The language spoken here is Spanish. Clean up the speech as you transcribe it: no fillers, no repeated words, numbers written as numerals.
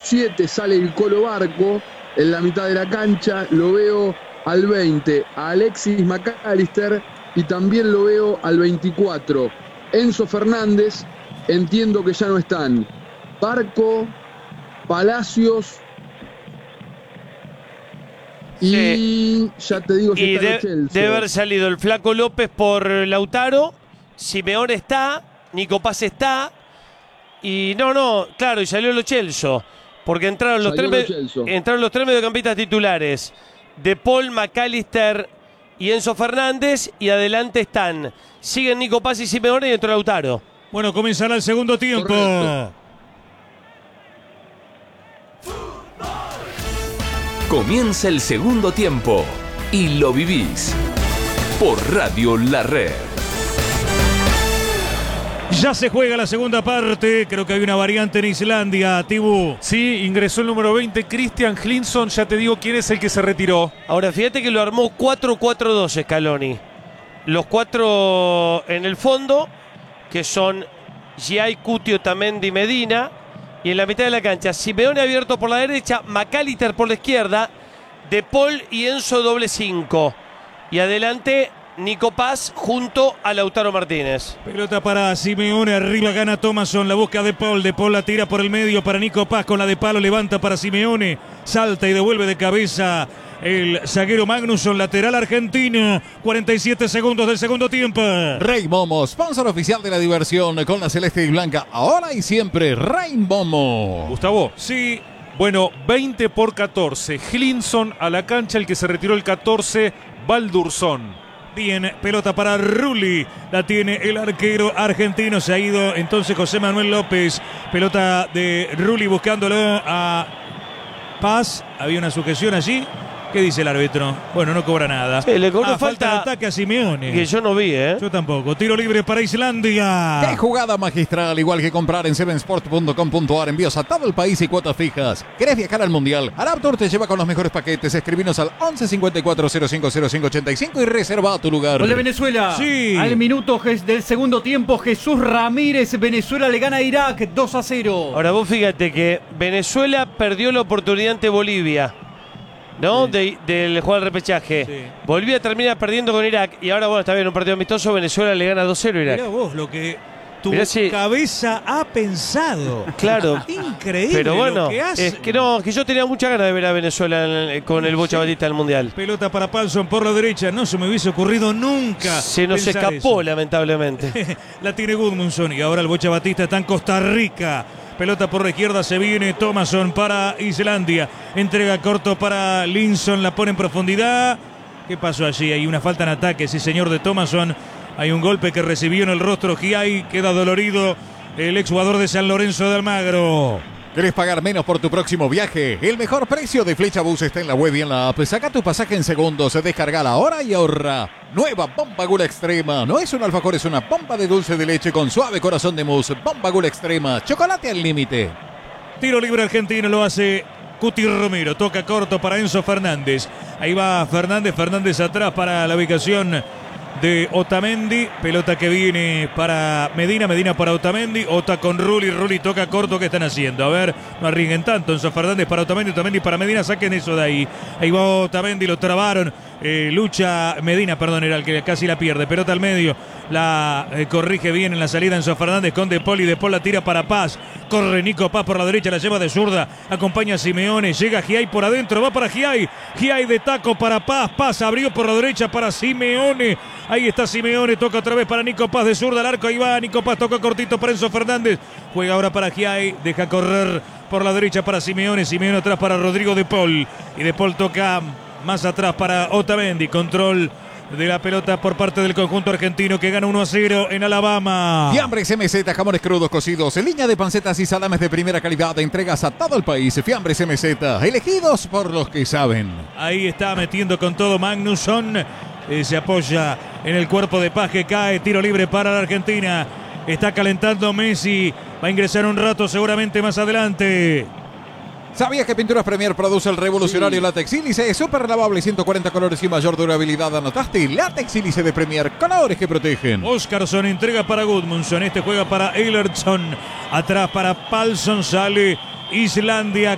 7 sale el Colo Barco en la mitad de la cancha. Lo veo al 20 a Alexis McAllister y también lo veo al 24 Enzo Fernández. Entiendo que ya no están Barco, Palacios y ya te digo si está Chelsea. Debe haber salido el Flaco López por Lautaro, Simeone está, Nico Paz está y claro, y salió Lo Celso, porque entraron los tres mediocampistas titulares, De Paul, McAllister y Enzo Fernández, y adelante siguen Nico Paz y Simeone y entró Lautaro. Bueno, comenzará el segundo tiempo. Correcto. Comienza el segundo tiempo y lo vivís por Radio La Red. Ya se juega la segunda parte. Creo que hay una variante en Islandia, Tibú. Sí, ingresó el número 20, Christian Hlinson. Ya te digo quién es el que se retiró. Ahora, fíjate que lo armó 4-4-2 Scaloni. Los 4 en el fondo, que son Giai, Cuti, Otamendi, Medina. Y en la mitad de la cancha, Simeone abierto por la derecha, McAllister por la izquierda, De Paul y Enzo doble 5. Y adelante, Nico Paz junto a Lautaro Martínez. Pelota para Simeone, arriba gana Thomasson, la busca De Paul la tira por el medio para Nico Paz, con la de palo levanta para Simeone, salta y devuelve de cabeza el zaguero Magnusson, lateral argentino. 47 segundos del segundo tiempo. Rey Momo, sponsor oficial de la diversión con la celeste y blanca, ahora y siempre. Rey Momo. Gustavo. Sí. Bueno, 20-14. Hlinson a la cancha, el que se retiró el 14, Baldursson. Bien, pelota para Rulli, la tiene el arquero argentino, se ha ido entonces José Manuel López, pelota de Rulli buscándolo a Paz, había una sujeción allí. ¿Qué dice el árbitro? Bueno, no cobra nada. Sí, le cobró falta de ataque a Simeone. Que yo no vi, Yo tampoco. Tiro libre para Islandia. ¡Qué jugada magistral! Igual que comprar en sevensport.com.ar. Envíos a todo el país y cuotas fijas. ¿Querés viajar al Mundial? Araptour te lleva con los mejores paquetes. Escribinos al 11 54 05 05 85 y reserva tu lugar. Gol de Venezuela. Sí. Al minuto del segundo tiempo, Jesús Ramírez. Venezuela le gana a Irak 2-0. Ahora vos fíjate que Venezuela perdió la oportunidad ante Bolivia, ¿no? Sí. Del juego del repechaje. Sí. Bolivia termina perdiendo con Irak. Y ahora, bueno, está bien, un partido amistoso. Venezuela le gana 2-0 a Irak. Mirá vos lo que tu si cabeza ha pensado. Claro. Increíble. Pero bueno, lo que hace. Es que yo tenía mucha ganas de ver a Venezuela con el Bocha Batista del Mundial. Pelota para Palsson por la derecha. No se me hubiese ocurrido nunca. Se nos escapó, eso. Lamentablemente. La tiene Gudmundsson. Y ahora el Bocha Batista está en Costa Rica. Pelota por la izquierda, se viene Thomasson para Islandia. Entrega corto para Linson, la pone en profundidad. ¿Qué pasó allí? Hay una falta en ataque, sí señor, de Thomasson. Hay un golpe que recibió en el rostro Giai. Queda dolorido el exjugador de San Lorenzo de Almagro. ¿Querés pagar menos por tu próximo viaje? El mejor precio de Flechabús está en la web y en la app. Saca tu pasaje en segundos, descarga ahora y ahorra. Nueva Bomba Gula Extrema. No es un alfajor, es una bomba de dulce de leche con suave corazón de mousse. Bomba Gula Extrema. Chocolate al límite. Tiro libre argentino, lo hace Cuti Romero. Toca corto para Enzo Fernández. Ahí va Fernández. Fernández atrás para la ubicación de Otamendi, pelota que viene para Medina, Medina para Otamendi, Ota con Rulli, Rulli toca corto. ¿Qué están haciendo? A ver, no arriesguen tanto. Enzo Fernández para Otamendi, Otamendi para Medina, saquen eso de ahí. Ahí va Otamendi, lo trabaron. Lucha Medina, perdón, era el que casi la pierde. Pelota al medio, la corrige bien en la salida Enzo Fernández con De Paul, y De Paul la tira para Paz. Corre Nico Paz por la derecha, la lleva de zurda, acompaña a Simeone, llega Giai por adentro, va para Giai, Giai de taco para Paz, Paz abrió por la derecha para Simeone. Ahí está Simeone, toca otra vez para Nico Paz de zurda al arco, ahí va Nico Paz, toca cortito para Enzo Fernández, juega ahora para Giai, deja correr por la derecha para Simeone, Simeone atrás para Rodrigo De Paul, y De Paul toca más atrás para Otamendi. Control de la pelota por parte del conjunto argentino que gana 1-0 en Alabama. Fiambres MZ, jamones crudos cocidos, en línea de pancetas y salames de primera calidad, entregas a todo el país. Fiambres MZ, elegidos por los que saben. Ahí está metiendo con todo Magnusson, se apoya en el cuerpo de Paz que cae, tiro libre para la Argentina. Está calentando Messi, va a ingresar un rato seguramente más adelante. ¿Sabías que Pinturas Premier produce el revolucionario látex sílice? Súper lavable, 140 colores y mayor durabilidad. ¿Anotaste? Látex sílice de Premier, colores que protegen. Oscarson entrega para Gudmundsson. Este juega para Eilertson. Atrás para Palsson. Sale Islandia